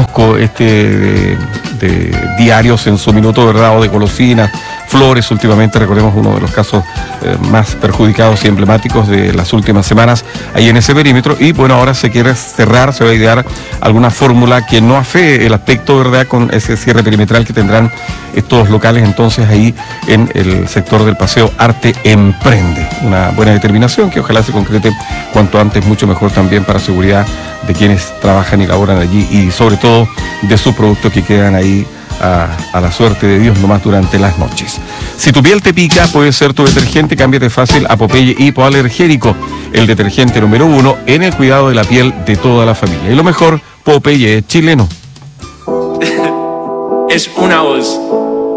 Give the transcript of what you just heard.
kiosco de diarios en su minuto, ¿verdad? O de golosinas, flores, últimamente recordemos uno de los casos más perjudicados y emblemáticos de las últimas semanas ahí en ese perímetro. Y bueno, ahora se quiere cerrar, se va a idear alguna fórmula que no afee el aspecto, ¿verdad?, con ese cierre perimetral que tendrán estos locales entonces ahí en el sector del Paseo Arte Emprende. Una buena determinación que ojalá se concrete cuanto antes, mucho mejor también para seguridad de quienes trabajan y laboran allí y sobre todo de sus productos que quedan ahí a la suerte de Dios nomás durante las noches. Si tu piel te pica, puede ser tu detergente. Cámbiate fácil a Popeye Hipoalergénico, el detergente número 1 en el cuidado de la piel de toda la familia. Y lo mejor, Popeye es chileno. Es una voz.